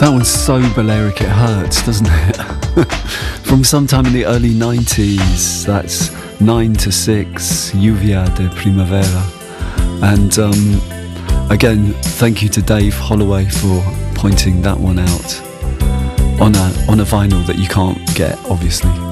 That one's so Balearic it hurts, doesn't it? From sometime in the early 90s, that's 9 to 6, Lluvia de Primavera. And again, thank you to Dave Holloway for pointing that one out on a vinyl that you can't get, obviously.